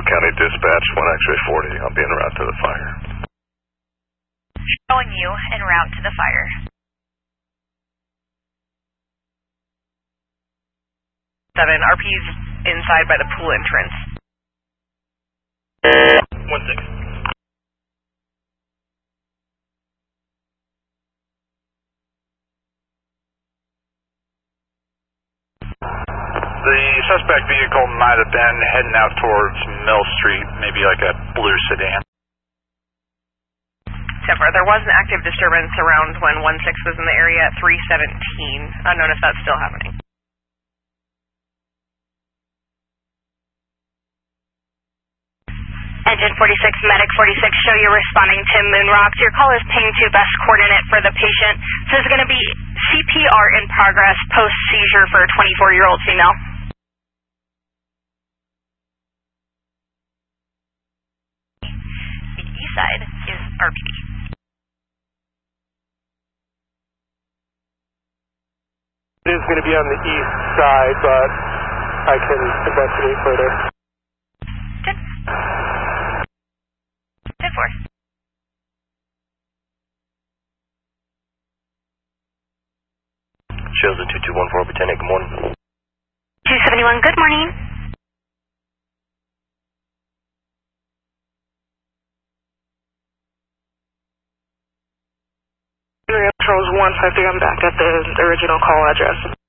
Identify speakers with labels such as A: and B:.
A: County Dispatch, 1 X-ray 40. I'll be en route to the fire.
B: Showing you en route to the fire. RP's inside by the pool entrance.
C: 1-6.
D: The suspect vehicle might have been heading out towards Mill Street, maybe like a blue sedan.
B: There was an active disturbance around when 1-6 was in the area at 317. Unknown if that's still happening.
E: Engine 46, Medic 46, show you're responding to Moon Rocks. Your call is pinged to best coordinate for the patient. So there's going to be CPR in progress post-seizure for a 24-year-old female.
B: The east side is RPD.
F: It is going to be on the east side, but I can investigate further.
B: 10-4.
C: Shows a 2214, Lieutenant. Good morning.
E: 271, good morning.
F: Charles 150, I'm back at the original call address.